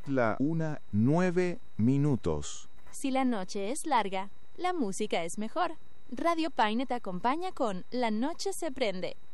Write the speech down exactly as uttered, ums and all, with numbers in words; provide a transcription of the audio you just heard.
la una, nueve minutos. Si la noche es larga, la música es mejor. Radio Paine te acompaña con La Noche se prende.